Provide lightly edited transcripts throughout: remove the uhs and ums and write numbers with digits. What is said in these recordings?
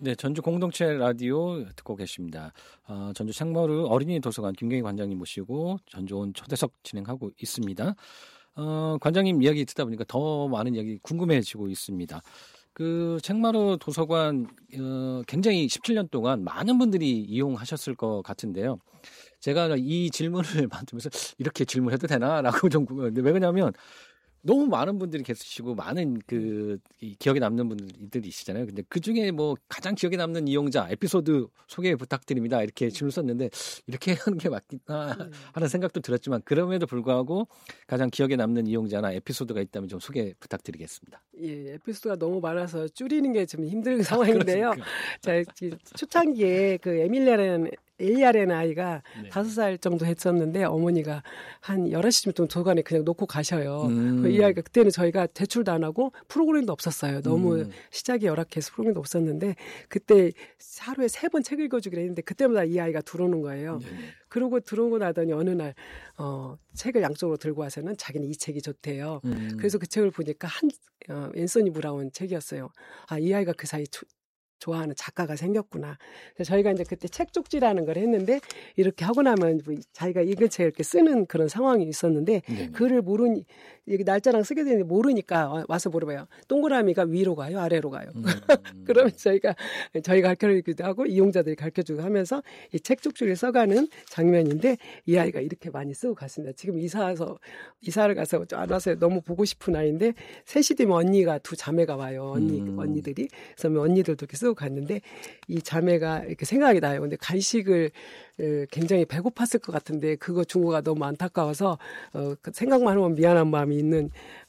네, 전주 공동체 라디오 듣고 계십니다. 전주 책마루 어린이 도서관 김경희 관장님 모시고 전주온 초대석 진행하고 있습니다. 관장님 이야기 듣다 보니까 더 많은 이야기 궁금해지고 있습니다. 그 책마루 도서관 굉장히 17년 동안 많은 분들이 이용하셨을 것 같은데요. 제가 이 질문을 만들면서 이렇게 질문해도 되나라고 좀 궁금한데, 왜 그러냐면 너무 많은 분들이 계시고 많은 이 기억에 남는 분들이시잖아요. 근데 그 중에 뭐 가장 기억에 남는 이용자 에피소드 소개 부탁드립니다. 이렇게 질문 썼는데 이렇게 하는 게 맞겠나 하는 생각도 들었지만, 그럼에도 불구하고 가장 기억에 남는 이용자나 에피소드가 있다면 좀 소개 부탁드리겠습니다. 예, 에피소드가 너무 많아서 줄이는 게 좀 힘든 상황인데요. 자, 초창기에 그 엘리아라는 아이가 네. 5살 정도 했었는데 어머니가 한 11시쯤 도서관에 그냥 놓고 가셔요. 이 아이가 그때는 저희가 대출도 안 하고 프로그램도 없었어요. 너무 시작이 열악해서 프로그램도 없었는데 그때 하루에 3번 책 읽어주기로 했는데 그때마다 이 아이가 들어오는 거예요. 네. 그러고 들어오고 나더니 어느 날 책을 양쪽으로 들고 와서는 자기는 이 책이 좋대요. 그래서 그 책을 보니까 앤서니 브라운 책이었어요. 아, 이 아이가 그 사이 좋아하는 작가가 생겼구나. 그래서 저희가 이제 그때 책 쪽지라는 걸 했는데 이렇게 하고 나면 자기가 읽은 책을 이렇게 쓰는 그런 상황이 있었는데 글을 이게 날짜랑 쓰게 되는데 모르니까 와서 물어봐요. 동그라미가 위로 가요? 아래로 가요? 그러면 저희가 가르쳐주기도 하고 이용자들이 가르쳐주고 하면서 이 책 쪽지를 써가는 장면인데 이 아이가 이렇게 많이 쓰고 갔습니다. 지금 이사를 가서 안 와서 너무 보고 싶은 아이인데 3시 되면 언니가 2자매가 와요. 언니들이. 그래서 언니들도 이렇게 쓰고 갔는데 이 자매가 이렇게 생각이 나요. 근데 간식을 굉장히 배고팠을 것 같은데 그거 준 거가 너무 안타까워서 생각만 하면 미안한 마음이 있는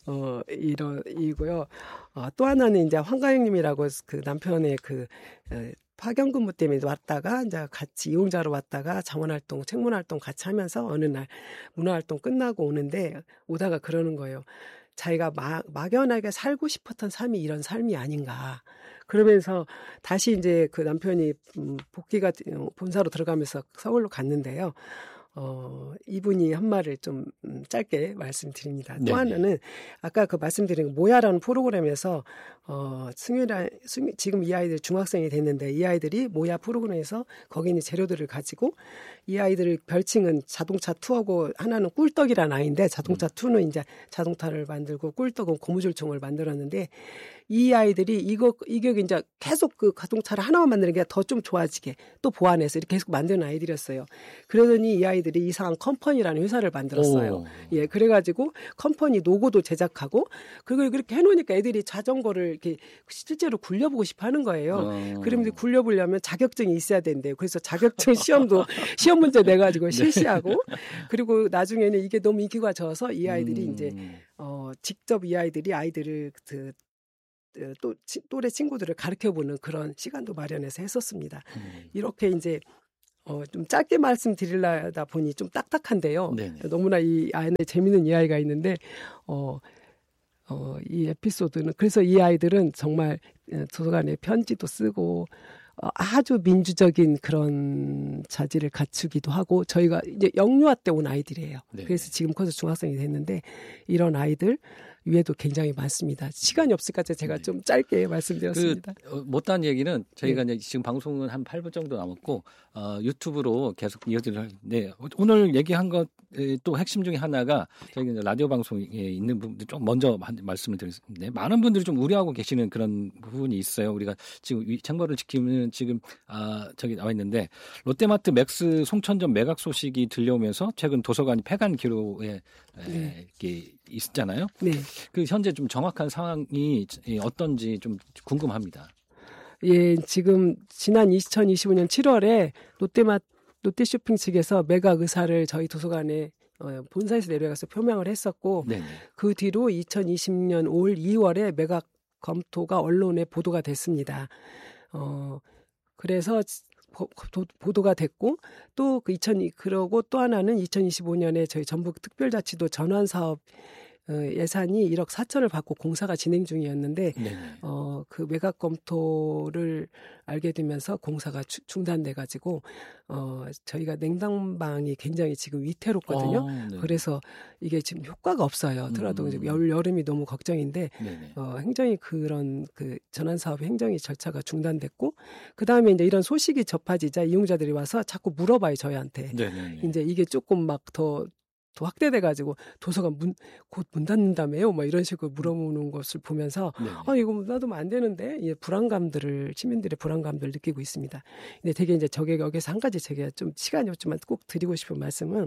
이고요. 또 하나는 이제 황가영님이라고 그 남편의 파견 근무 때문에 왔다가 이제 같이 이용자로 왔다가 자원활동, 책문활동 같이 하면서 어느 날 문화활동 끝나고 오는데 오다가 그러는 거예요. 자기가 막연하게 살고 싶었던 삶이 이런 삶이 아닌가. 그러면서 다시 이제 그 남편이 복귀가 본사로 들어가면서 서울로 갔는데요. 이분이 한 말을 좀 짧게 말씀드립니다. 또 하나는 아까 그 말씀드린 모야라는 프로그램에서 지금 이 아이들 중학생이 됐는데 이 아이들이 모야 프로그램에서 거기 있는 재료들을 가지고 이 아이들 별칭은 자동차 2하고 하나는 꿀떡이라는 아이인데 자동차 2는 이제 자동차를 만들고 꿀떡은 고무줄총을 만들었는데 이 아이들이 이게 이제 계속 그 자동차를 하나만 만드는 게 더 좀 좋아지게 또 보완해서 이렇게 계속 만드는 아이들이었어요. 그러더니 이 아이들이 이상한 컴퍼니라는 회사를 만들었어요. 예, 그래가지고 컴퍼니 로고도 제작하고 그리고 그렇게 해놓으니까 애들이 자전거를 이렇게 실제로 굴려보고 싶어 하는 거예요. 그런데 굴려보려면 자격증이 있어야 된대요. 그래서 자격증 시험 문제 내가지고 실시하고 그리고 나중에는 이게 너무 인기가 져서 이 아이들이 이제 직접 이 아이들을 또 또래 친구들을 가르쳐보는 그런 시간도 마련해서 했었습니다. 이렇게 이제 좀 짧게 말씀드리려다 보니 좀 딱딱한데요. 네네. 너무나 이 안에 재미있는 이야기가 있는데 이 에피소드는 그래서 이 아이들은 정말 도서관에 편지도 쓰고 아주 민주적인 그런 자질을 갖추기도 하고 저희가 이제 영유아 때 온 아이들이에요. 네네. 그래서 지금 커서 중학생이 됐는데 이런 아이들 위에도 굉장히 많습니다. 시간이 없을까 제가 좀 짧게 말씀드렸습니다. 못한 얘기는 저희가 이제 지금 방송은 한 8분 정도 남았고 유튜브로 계속 이어지는데 오늘 얘기한 것 또 핵심 중에 하나가 저희 라디오 방송에 있는 부분들 좀 먼저 말씀을 드리겠습니다. 많은 분들이 좀 우려하고 계시는 그런 부분이 있어요. 우리가 지금 책마루를 지키면 지금 저기 나와 있는데 롯데마트 맥스 송천점 매각 소식이 들려오면서 최근 도서관이 폐관 기로에 이렇게 있었잖아요. 네. 그 현재 좀 정확한 상황이 어떤지 좀 궁금합니다. 예, 지금 지난 2025년 7월에 롯데쇼핑 측에서 매각 의사를 저희 도서관에 본사에서 내려가서 표명을 했었고 네네. 그 뒤로 2020년 올 2월에 매각 검토가 언론에 보도가 됐습니다. 그래서 보도가 됐고 또 그러고 또 하나는 2025년에 저희 전북 특별자치도 전환 사업 예산이 1억 4천을 받고 공사가 진행 중이었는데 그 매각 검토를 알게 되면서 공사가 중단돼 가지고 저희가 냉장방이 굉장히 지금 위태롭거든요. 그래서 이게 지금 효과가 없어요. 들어도 여름이 너무 걱정인데 행정이 그런 그 전환 사업의 행정이 절차가 중단됐고 그다음에 이제 이런 소식이 접하지자 이용자들이 와서 자꾸 물어봐요, 저희한테. 이제 이게 조금 막 더 확대돼가지고 도서관 곧 문 닫는다며요? 막 이런 식으로 물어보는 것을 보면서 이거 문 닫으면 안 되는데 시민들의 불안감들을 느끼고 있습니다. 근데 되게 이제 여기서 한 가지 제가 좀 시간이 없지만 꼭 드리고 싶은 말씀은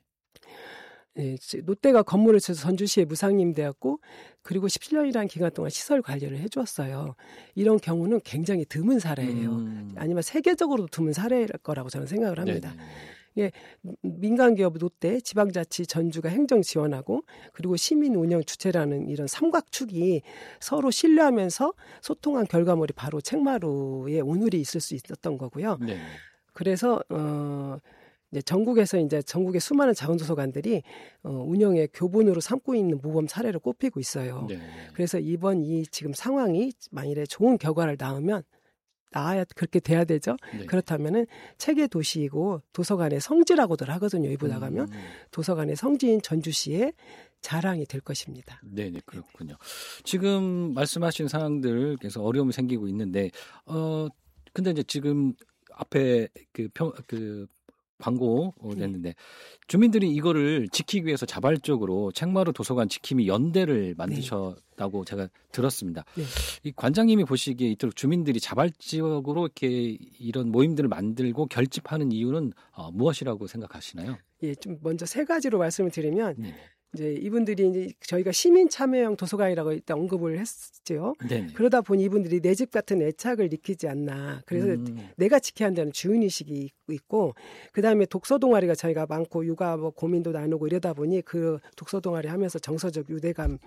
롯데가 건물을 쳐서 전주시에 무상임대였고 그리고 17년이라는 기간 동안 시설 관리를 해주었어요. 이런 경우는 굉장히 드문 사례예요. 아니면 세계적으로도 드문 사례일 거라고 저는 생각을 합니다. 예, 민간기업 롯데, 지방자치 전주가 행정 지원하고 그리고 시민 운영 주체라는 이런 삼각축이 서로 신뢰하면서 소통한 결과물이 바로 책마루에 오늘이 있을 수 있었던 거고요. 그래서 이제 전국의 수많은 작은 도서관들이 운영의 교본으로 삼고 있는 모범 사례로 꼽히고 있어요. 그래서 이번 이 지금 상황이 만일에 좋은 결과를 나아야 그렇게 돼야 되죠. 그렇다면은 책의 도시이고 도서관의 성지라고들 하거든요. 일부 나가면 도서관의 성지인 전주시의 자랑이 될 것입니다. 네네, 그렇군요. 지금 말씀하신 상황들 계속 어려움이 생기고 있는데 근데 이제 지금 앞에 그 광고 냈는데 주민들이 이거를 지키기 위해서 자발적으로 책마루 도서관 지킴이 연대를 만드셨다고 제가 들었습니다. 이 관장님이 보시기에 이토록 주민들이 자발적으로 이렇게 이런 모임들을 만들고 결집하는 이유는 무엇이라고 생각하시나요? 예, 좀 먼저 세 가지로 말씀을 드리면 이제 이분들이 이제 저희가 시민 참여형 도서관이라고 일단 언급을 했죠. 그러다 보니 이분들이 내 집 같은 애착을 느끼지 않나. 그래서 내가 지켜야 한다는 주인의식이 있고, 그 다음에 독서 동아리가 저희가 많고 육아 고민도 나누고 이러다 보니 그 독서 동아리 하면서 정서적 유대감이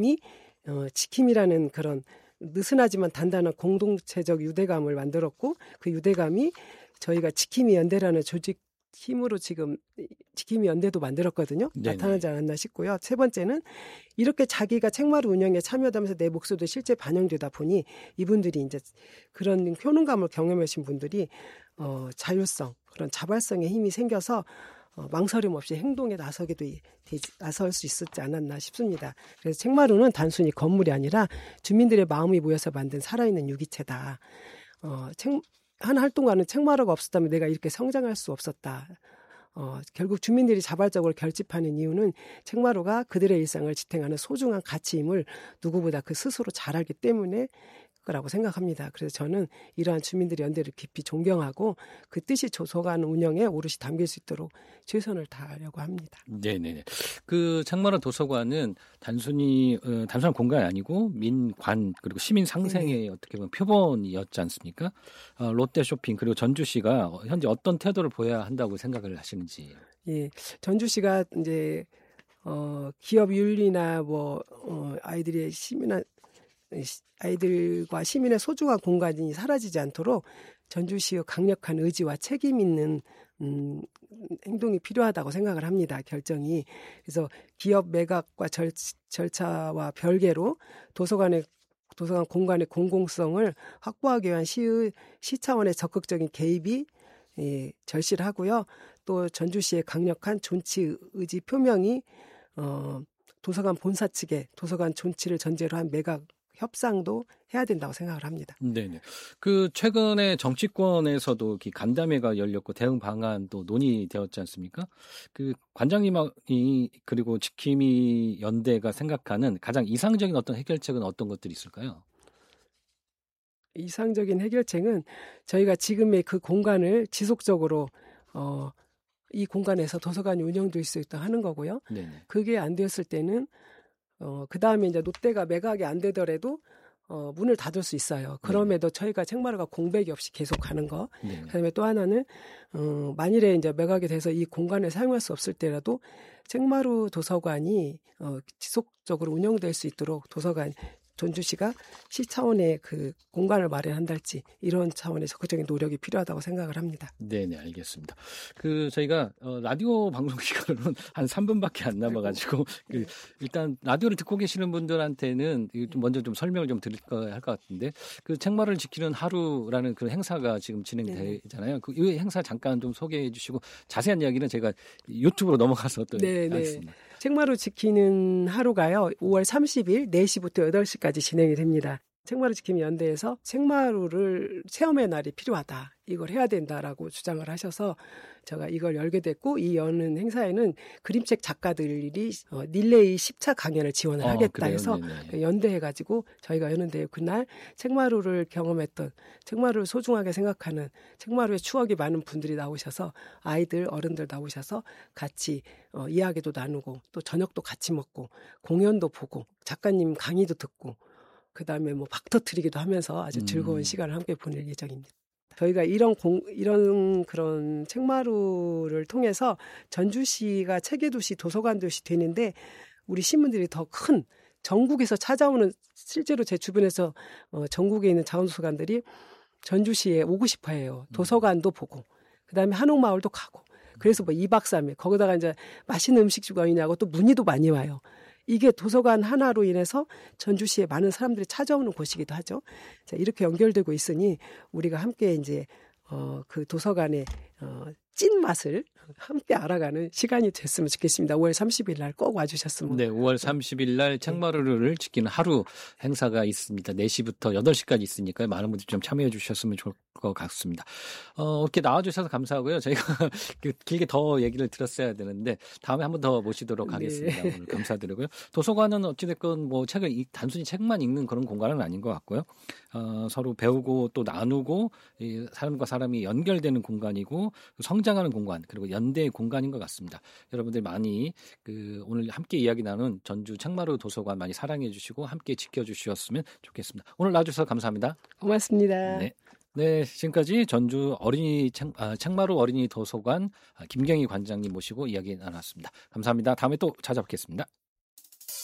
지킴이라는 그런 느슨하지만 단단한 공동체적 유대감을 만들었고 그 유대감이 저희가 지킴이 연대라는 조직 힘으로 지금 지킴이 연대도 만들었거든요. 나타나지 않았나 싶고요. 세 번째는 이렇게 자기가 책마루 운영에 참여하면서 내 목소리도 실제 반영되다 보니 이분들이 이제 그런 효능감을 경험하신 분들이 자율성, 그런 자발성의 힘이 생겨서 망설임 없이 행동에 나설 수 있었지 않았나 싶습니다. 그래서 책마루는 단순히 건물이 아니라 주민들의 마음이 모여서 만든 살아있는 유기체다. 한 활동가는 책마루가 없었다면 내가 이렇게 성장할 수 없었다. 결국 주민들이 자발적으로 결집하는 이유는 책마루가 그들의 일상을 지탱하는 소중한 가치임을 누구보다 그 스스로 잘 알기 때문에 거라고 생각합니다. 그래서 저는 이러한 주민들의 연대를 깊이 존경하고 그 뜻이 도서관 운영에 오롯이 담길 수 있도록 최선을 다하려고 합니다. 네네. 그 책마루 도서관은 단순한 공간이 아니고 민관 그리고 시민 상생의 어떻게 보면 표본이었지 않습니까? 롯데 쇼핑 그리고 전주시가 현재 어떤 태도를 보여야 한다고 생각을 하시는지. 예, 전주시가 이제 기업 윤리나 아이들과 시민의 소중한 공간이 사라지지 않도록 전주시의 강력한 의지와 책임 있는 행동이 필요하다고 생각을 합니다. 결정이. 그래서 기업 매각과 절차와 별개로 도서관 공간의 공공성을 확보하기 위한 시 차원의 적극적인 개입이 절실하고요. 또 전주시의 강력한 존치 의지 표명이 도서관 본사 측에 도서관 존치를 전제로 한 매각 협상도 해야 된다고 생각을 합니다. 네네. 그 최근에 정치권에서도 간담회가 열렸고 대응 방안도 논의되었지 않습니까? 그 관장님이 그리고 지킴이 연대가 생각하는 가장 이상적인 어떤 해결책은 어떤 것들이 있을까요? 이상적인 해결책은 저희가 지금의 그 공간을 지속적으로 이 공간에서 도서관이 운영될 수 있도록 하는 거고요. 네네. 그게 안 되었을 때는 그 다음에 이제 롯데가 매각이 안 되더라도 문을 닫을 수 있어요. 그럼에도 저희가 책마루가 공백이 없이 계속 가는 거. 그다음에 또 하나는 만일에 이제 매각이 돼서 이 공간을 사용할 수 없을 때라도 책마루 도서관이 지속적으로 운영될 수 있도록 도서관 전주시가 시 차원의 그 공간을 마련한달지 이런 차원의 적극적인 노력이 필요하다고 생각을 합니다. 네네, 알겠습니다. 저희가 라디오 방송 시간으로는 한 3분밖에 안 남아가지고 일단 라디오를 듣고 계시는 분들한테는 먼저 좀 설명을 좀 드릴 거 할 것 같은데 책마루를 지키는 하루라는 그런 행사가 지금 진행되잖아요. 이 행사 잠깐 좀 소개해 주시고 자세한 이야기는 제가 유튜브로 넘어가서 또 하겠습니다. 책마루 지키는 하루가요. 5월 30일 4시부터 8시까지 진행이 됩니다. 책마루 지킴이 연대에서 책마루를 체험의 날이 필요하다. 이걸 해야 된다라고 주장을 하셔서 제가 이걸 열게 됐고 이 여는 행사에는 그림책 작가들이 릴레이 10차 강연을 지원을 하겠다 해서 연대해가지고 저희가 여는데 그날 책마루를 경험했던 책마루를 소중하게 생각하는 책마루의 추억이 많은 분들이 나오셔서 아이들 어른들 나오셔서 같이 이야기도 나누고 또 저녁도 같이 먹고 공연도 보고 작가님 강의도 듣고 그다음에 박 터트리기도 하면서 아주 즐거운 시간을 함께 보낼 예정입니다. 저희가 이런 그런 책마루를 통해서 전주시가 책의도시 도서관도시 되는데 우리 시민들이 더 큰 전국에서 찾아오는 실제로 제 주변에서 전국에 있는 자원도서관들이 전주시에 오고 싶어해요. 도서관도 보고 그다음에 한옥마을도 가고 그래서 2박 3일 거기다가 이제 맛있는 음식 주거이냐고 또 문의도 많이 와요. 이게 도서관 하나로 인해서 전주시에 많은 사람들이 찾아오는 곳이기도 하죠. 자, 이렇게 연결되고 있으니 우리가 함께 이제 그 도서관의 찐 맛을 함께 알아가는 시간이 됐으면 좋겠습니다. 5월 30일 날 꼭 와주셨으면. 네, 5월 30일 날 책마루를 지키는 하루 행사가 있습니다. 4시부터 8시까지 있으니까 많은 분들이 좀 참여해 주셨으면 좋을 것 같습니다. 이렇게 나와주셔서 감사하고요. 저희가 길게 더 얘기를 들었어야 되는데 다음에 한 번 더 모시도록 하겠습니다. 오늘 감사드리고요. 도서관은 어찌됐건 책을 단순히 책만 읽는 그런 공간은 아닌 것 같고요. 서로 배우고 또 나누고 사람과 사람이 연결되는 공간이고 성장하는 공간 그리고 연대의 공간인 것 같습니다. 여러분들 많이 오늘 함께 이야기 나눈 전주 책마루 도서관 많이 사랑해 주시고 함께 지켜주셨으면 좋겠습니다. 오늘 나와주셔서 감사합니다. 고맙습니다. 네, 지금까지 전주 책마루 어린이 도서관 김경희 관장님 모시고 이야기 나눴습니다. 감사합니다. 다음에 또 찾아뵙겠습니다.